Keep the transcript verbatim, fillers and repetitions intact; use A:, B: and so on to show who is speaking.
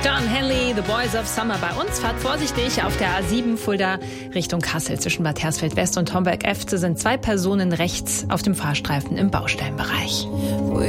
A: John Henley, The Boys of Summer bei uns. Fahrt vorsichtig auf der A sieben Fulda Richtung Kassel. Zwischen Bad Hersfeld West und Homberg-Efze sind zwei Personen rechts auf dem Fahrstreifen im Baustellenbereich.